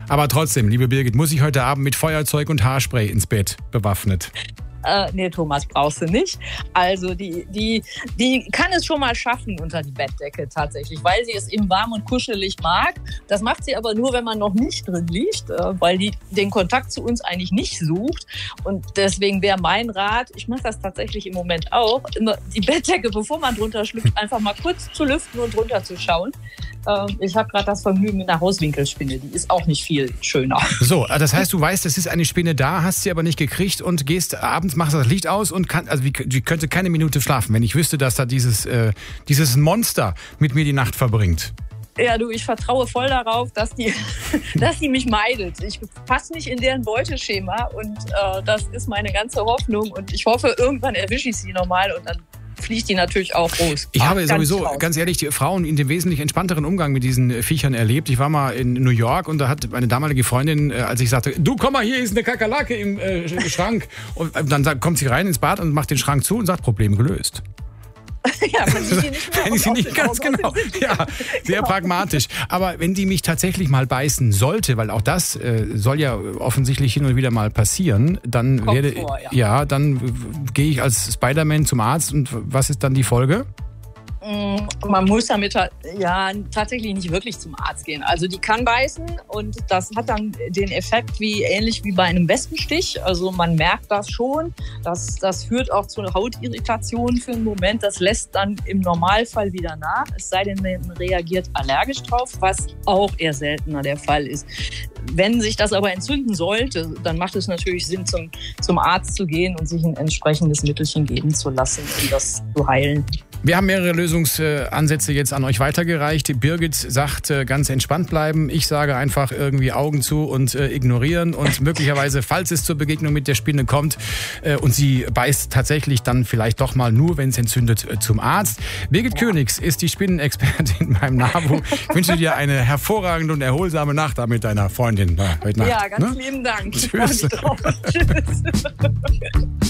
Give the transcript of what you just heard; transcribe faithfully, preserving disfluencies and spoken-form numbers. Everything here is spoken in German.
Aber trotzdem, liebe Birgit, muss ich heute Abend mit Feuerzeug und Haarspray ins Bett bewaffnet? Äh, nee, Thomas, brauchst du nicht. Also die, die, die kann es schon mal schaffen unter die Bettdecke tatsächlich, weil sie es eben warm und kuschelig mag. Das macht sie aber nur, wenn man noch nicht drin liegt, äh, weil die den Kontakt zu uns eigentlich nicht sucht. Und deswegen wäre mein Rat, ich mache das tatsächlich im Moment auch, immer die Bettdecke, bevor man drunter schlüpft, einfach mal kurz zu lüften und drunter zu schauen. Äh, ich habe gerade das Vergnügen mit einer Hauswinkelspinne, die ist auch nicht viel schöner. So, das heißt, du weißt, es ist eine Spinne da, hast sie aber nicht gekriegt und gehst abends, machst das Licht aus und kann, also die könnte keine Minute schlafen, wenn ich wüsste, dass da dieses, äh, dieses Monster mit mir die Nacht verbringt. Ja, du, ich vertraue voll darauf, dass die, dass die mich meidet. Ich passe nicht in deren Beuteschema und äh, das ist meine ganze Hoffnung und ich hoffe, irgendwann erwische ich sie nochmal und dann fliegt die natürlich auch raus. Ich habe ganz sowieso, raus. ganz ehrlich, die Frauen in dem wesentlich entspannteren Umgang mit diesen Viechern erlebt. Ich war mal in New York und da hat meine damalige Freundin, als ich sagte, du komm mal, hier ist eine Kakerlake im äh, Schrank. Und dann sagt, kommt sie rein ins Bad und macht den Schrank zu und sagt, Problem gelöst. Ja, man sieht die nicht mehr. Wenn ich sie nicht ganz genau. Ja, sehr pragmatisch. Aber wenn die mich tatsächlich mal beißen sollte, weil auch das äh, soll ja offensichtlich hin und wieder mal passieren, dann Kommt werde vor, ja. ja, dann äh, gehe ich als Spider-Man zum Arzt und was ist dann die Folge? Man muss damit ja tatsächlich nicht wirklich zum Arzt gehen. Also die kann beißen und das hat dann den Effekt wie ähnlich wie bei einem Wespenstich. Also man merkt das schon. Das, das führt auch zu Hautirritationen für einen Moment. Das lässt dann im Normalfall wieder nach. Es sei denn, man reagiert allergisch drauf, was auch eher seltener der Fall ist. Wenn sich das aber entzünden sollte, dann macht es natürlich Sinn, zum, zum Arzt zu gehen und sich ein entsprechendes Mittelchen geben zu lassen, um das zu heilen. Wir haben mehrere Lösungsansätze jetzt an euch weitergereicht. Birgit sagt, ganz entspannt bleiben. Ich sage einfach irgendwie Augen zu und äh, ignorieren. Und möglicherweise, falls es zur Begegnung mit der Spinne kommt äh, und sie beißt tatsächlich dann vielleicht doch mal nur, wenn es entzündet, äh, zum Arzt. Birgit ja. Königs ist die Spinnenexpertin beim NABU. Ich wünsche dir eine hervorragende und erholsame Nacht da mit deiner Freundin. Na, heute Nacht, ja, ganz ne? lieben Dank. Tschüss. Tschüss.